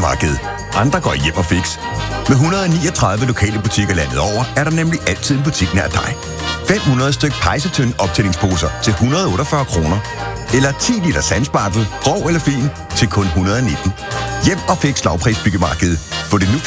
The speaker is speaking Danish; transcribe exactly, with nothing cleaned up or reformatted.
Byggemarked. Andre går hjem og fix. Med et hundrede og niogtredive lokale butikker landet over, er der nemlig altid en butik nær dig. fem hundrede styk pejsetønd optællingsposer til et hundrede og otteogfyrre kroner. Eller ti liter sandspartel, grov eller fin, til kun et hundrede og nitten. Hjem og fix lavpris Byggemarked. Få det nu